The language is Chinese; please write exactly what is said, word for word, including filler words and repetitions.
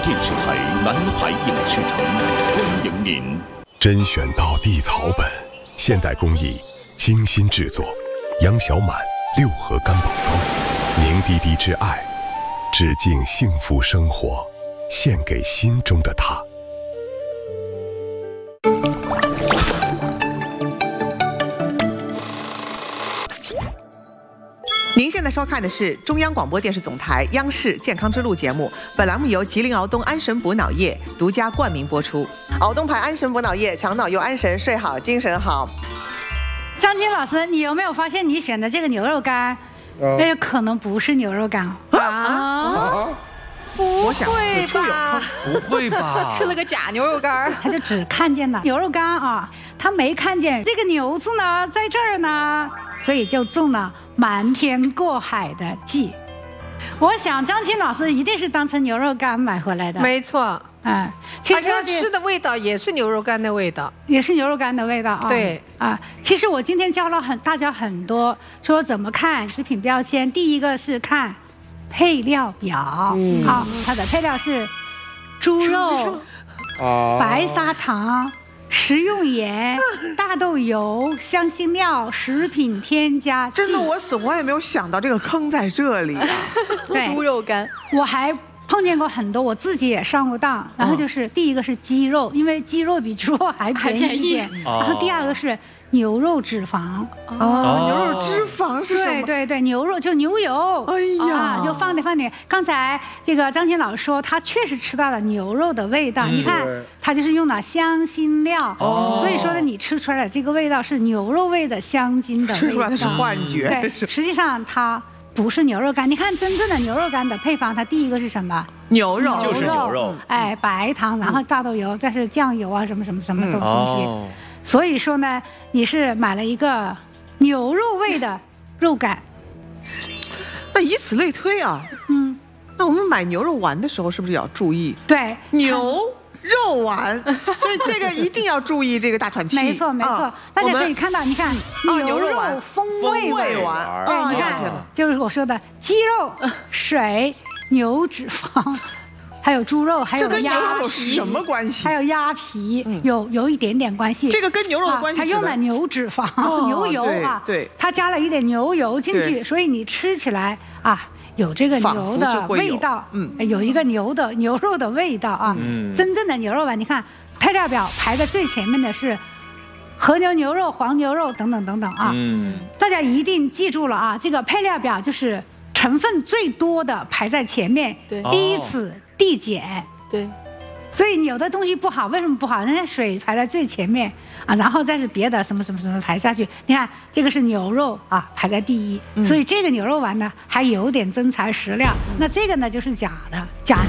电视台南海影视城欢迎您。 甄选道地草本，现代工艺，精心制作，杨小满六合干宝汤，凝滴滴之爱，致敬幸福生活，献给心中的他。 您现在收看的是中央广播电视总台央视健康之路节目，本栏目由吉林敖东安神补脑液独家冠名播出。敖东牌安神补脑液，强脑又安神，睡好精神好。 张金老师，你有没有发现你选的这个牛肉干，那、呃、可能不是牛肉干啊？ 啊不会吧？ 不会吧？ 吃了个假牛肉干， 他就只看见了牛肉干啊，他没看见这个牛字呢，在这儿呢，所以就中了瞒天过海的计。我想张青老师一定是当成牛肉干买回来的。 没错， 嗯，其实他吃的味道也是牛肉干的味道， 也是牛肉干的味道啊。 对啊，其实我今天教了很大家很多，说怎么看食品标签。第一个是看配料表，嗯，啊，它的配料是猪肉、 啊白砂糖、食用盐、大豆油、香辛料、食品添加剂。 真的，我死活也没有想到这个坑在这里啊！ 对， 猪肉干， 我还碰见过很多，我自己也上过当。然后就是第一个是鸡肉，因为鸡肉比猪肉还便宜一点。然后第二个是牛肉脂肪。 哦，牛肉脂肪是什么？ 对对对，牛肉就牛油。 哎呀， 啊，就放点放点。刚才这个张琴老师说，他确实吃到了牛肉的味道。你看，他就是用了香辛料，所以说呢，你吃出来的这个味道是牛肉味的香精的味道。 吃出来的是幻觉。 对，实际上它不是牛肉干。你看真正的牛肉干的配方，它第一个是什么？ 牛肉， 就是牛肉。 哎，白糖，然后大豆油，再是酱油啊，什么什么什么东东西。 哦所以说呢，你是买了一个牛肉味的肉干。 那以此类推啊， 嗯， 那我们买牛肉丸的时候是不是也要注意？ 对， 牛肉丸，所以这个一定要注意这个大喘气。 没错没错， 啊、 大家可以看到，你看牛肉风味丸， 对，你看，就是我说的鸡肉、水、牛脂肪。还有猪肉，还有鸭皮， 什么关系？ 还有鸭皮，有有一点点关系。 这个跟牛肉的关系， 它用了牛脂肪、牛油啊， 对， 它加了一点牛油进去，所以你吃起来啊，有这个牛的味道，嗯，有一个牛的牛肉的味道啊。嗯，真正的牛肉丸，你看配料表排在最前面的是和牛牛肉、黄牛肉等等等等啊。嗯，大家一定记住了啊，这个配料表就是成分最多的排在前面， 对， 依次递减， 对， 所以你有的东西不好，为什么不好？人家水排在最前面啊，然后再是别的什么什么什么排下去。你看这个是牛肉啊，排在第一，嗯、所以这个牛肉丸呢还有点真材实料。那这个呢就是假的，假